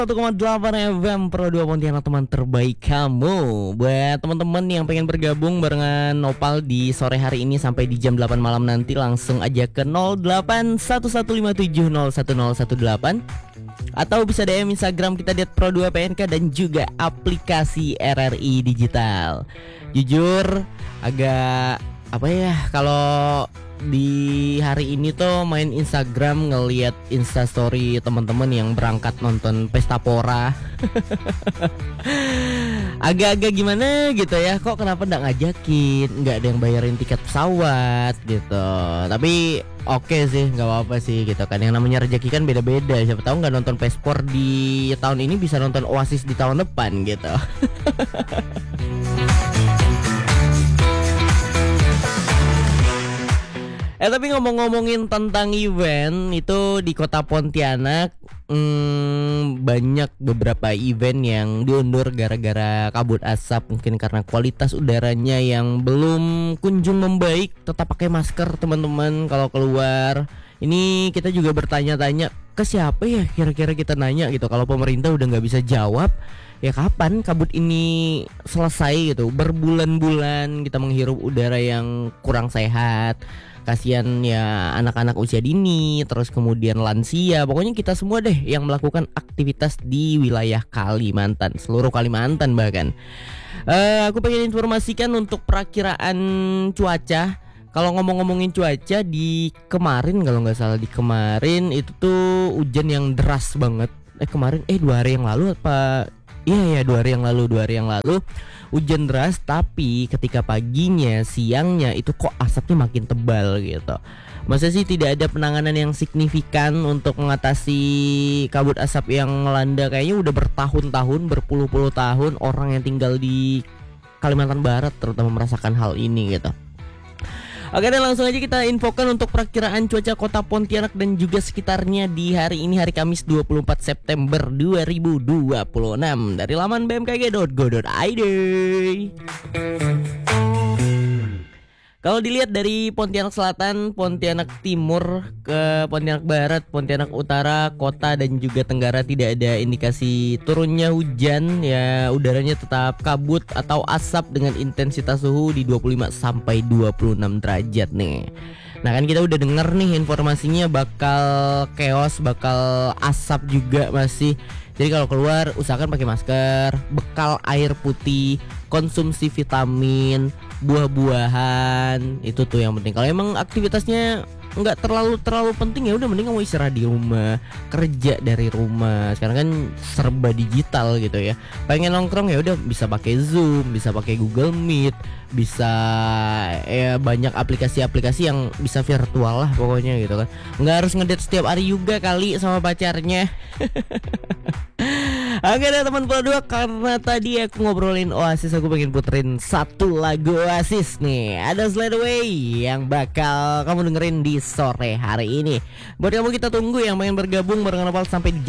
1,8 FM Pro 2 Pontianak, teman terbaik kamu. Buat teman-teman yang pengen bergabung barengan Nopal di sore hari ini sampai di jam 8 malam nanti, langsung aja ke 081157011018 atau bisa DM Instagram kita di @pro2pnk dan juga aplikasi RRI Digital. Jujur agak apa ya, kalau di hari ini tuh main Instagram ngelihat instastory teman-teman yang berangkat nonton Pesta Pora. Agak-agak gimana gitu ya, kok kenapa nggak ngajakin, nggak ada yang bayarin tiket pesawat gitu. Tapi oke sih, nggak apa-apa sih gitu kan, yang namanya rezeki kan beda-beda. Siapa tahu nggak nonton Pespor di tahun ini bisa nonton Oasis di tahun depan gitu. Tapi ngomong-ngomongin tentang event itu di kota Pontianak, banyak beberapa event yang diundur gara-gara kabut asap, mungkin karena kualitas udaranya yang belum kunjung membaik. Tetap pakai masker teman-teman kalau keluar. Ini kita juga bertanya-tanya, ke siapa ya kira-kira kita nanya gitu. Kalau pemerintah udah nggak bisa jawab, ya kapan kabut ini selesai gitu. Berbulan-bulan kita menghirup udara yang kurang sehat. Kasihan ya anak-anak usia dini, terus kemudian lansia. Pokoknya kita semua deh yang melakukan aktivitas di wilayah Kalimantan, seluruh Kalimantan bahkan. Aku pengen informasikan untuk perakiraan cuaca. Kalau ngomongin cuaca, di kemarin kalau nggak salah, di kemarin itu tuh hujan yang deras banget. Kemarin 2 hari yang lalu apa? Iya 2 hari yang lalu hujan deras, tapi ketika paginya, siangnya itu kok asapnya makin tebal gitu. Masa sih tidak ada penanganan yang signifikan untuk mengatasi kabut asap yang melanda? Kayaknya udah bertahun-tahun, berpuluh-puluh tahun orang yang tinggal di Kalimantan Barat terutama merasakan hal ini gitu. Oke, dan langsung aja kita infokan untuk perakiraan cuaca kota Pontianak dan juga sekitarnya di hari ini, hari Kamis 24 September 2026 dari laman bmkg.go.id. Kalau dilihat dari Pontianak Selatan, Pontianak Timur, ke Pontianak Barat, Pontianak Utara, Kota dan juga Tenggara tidak ada indikasi turunnya hujan ya. Udaranya tetap kabut atau asap dengan intensitas suhu di 25 sampai 26 derajat nih. Nah kan kita udah denger nih informasinya bakal chaos, bakal asap juga masih. Jadi kalau keluar usahakan pakai masker, bekal air putih, konsumsi vitamin, buah-buahan, itu tuh yang penting. Kalau emang aktivitasnya nggak terlalu penting, ya udah mending kamu istirahat di rumah, kerja dari rumah. Sekarang kan serba digital gitu ya. Pengen nongkrong ya udah bisa pakai Zoom, bisa pakai Google Meet, bisa ya banyak aplikasi-aplikasi yang bisa virtual lah pokoknya gitu kan. Nggak harus ngedate setiap hari juga kali sama pacarnya. Oke deh teman Pro 2, karena tadi aku ngobrolin Oasis, aku pengen puterin satu lagu Oasis nih. Ada Slide Away yang bakal kamu dengerin di sore hari ini. Buat kamu kita tunggu yang pengen bergabung bareng Nopal sampai di